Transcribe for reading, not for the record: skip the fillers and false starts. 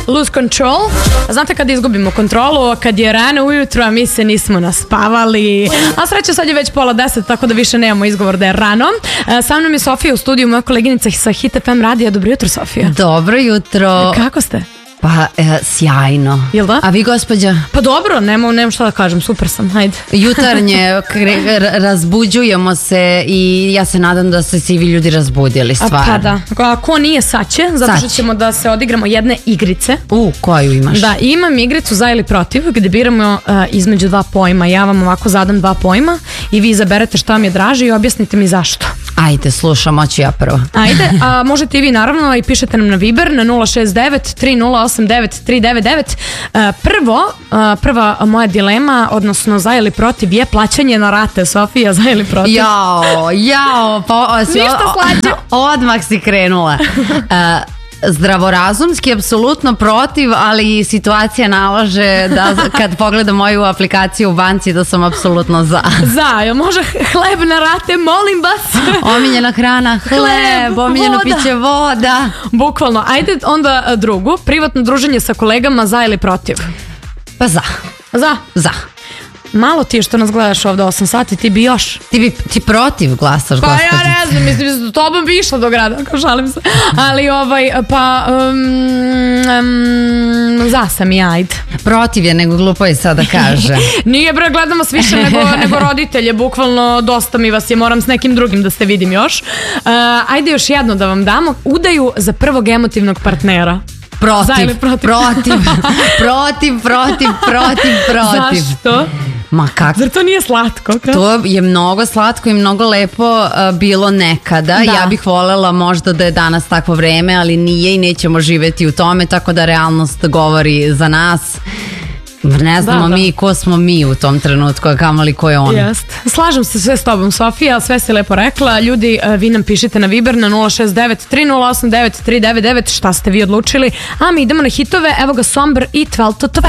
Lose Control. Znate kad izgubimo kontrolu, kad je rano ujutro, a mi se nismo naspavali. A sreća, sad je već 9:30, tako da više nemamo izgovor da je rano. Sa mnom je Sofija u studiju, moja koleginica sa Hit FM radija. Dobro jutro, Sofija. Dobro jutro. Kako ste? Pa, sjajno. Jel da? A vi, gospođa? Pa dobro, nemam šta da kažem, super sam, hajde. Jutarnje, razbuđujemo se i ja se nadam da ste svi ljudi razbudili, stvarno. Pa da, ko nije sad će, zato što ćemo da se odigramo jedne igrice. Koju imaš? Da, imam igricu za ili protiv, gde biramo između dva pojma. Ja vam ovako zadam dva pojma i vi izaberete šta vam je draže i objasnite mi zašto. Ajde, slušam, hoću ja prvo. Ajde, možete i vi naravno i pišete nam na Viber na 069-3089-399. Prva moja dilema, odnosno za ili protiv, je plaćanje na rate. Sofija, za ili protiv? Jao, pa ništa slađe. Odmah si krenula. Zdravorazumski, apsolutno protiv, ali situacija nalaže da kad pogledam moju aplikaciju u banci da sam apsolutno za. Jel može hleb na rate, molim vas? Omiljena hrana, hleb, omiljeno piće, voda. Bukvalno, ajde onda drugu, privatno druženje sa kolegama, za ili protiv? Pa za. Za. Malo ti je što nas gledaš ovde 8 sati, ti bi još. Ti protiv glasaš, pa gospođice. Ja ne znam, mislim, s tobom bi išla do grada, ako šalim se. Ali za sam ja, ajde. Protiv je, nego glupo je sad da kaže. Nije bre, gledam vas više nego roditelje, bukvalno dosta mi vas je, moram s nekim drugim da se vidim još. Ajde još jedno da vam damo, udaju za prvog emotivnog partnera. Protiv. Zašto? Ma kako? Zar to nije slatko? To je mnogo slatko i mnogo lepo bilo nekada. Da. Ja bih voljela možda da je danas takvo vreme, ali nije i nećemo živjeti u tome, tako da realnost govori za nas. Ne znamo mi ko smo mi u tom trenutku, a kamoli ko je on. Slažem se sve s tobom, Sofija, sve si lepo rekla. Ljudi, vi nam pišite na Viber na 069-3089-399 šta ste vi odlučili, a mi idemo na hitove. Evo ga Somber i 12 to 12.